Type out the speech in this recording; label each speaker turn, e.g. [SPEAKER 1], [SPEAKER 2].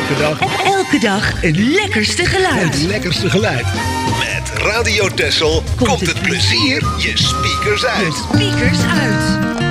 [SPEAKER 1] Elke dag.
[SPEAKER 2] Elke dag het lekkerste geluid.
[SPEAKER 1] Het lekkerste geluid.
[SPEAKER 3] Met Radio Texel komt het plezier je speakers uit.
[SPEAKER 2] Speakers uit.